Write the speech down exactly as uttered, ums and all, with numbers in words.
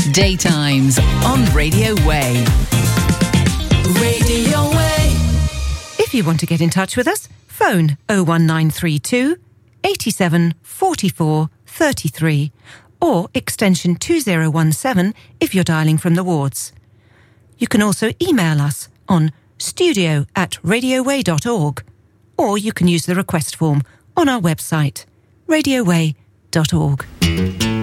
Daytimes on Radio Way. Radio Way. If you want to get in touch with us, phone oh one nine three two, eight seven four four three three or extension two oh one seven if you're dialling from the wards. You can also email us on studio at radioway dot org, or you can use the request form on our website, radioway dot org.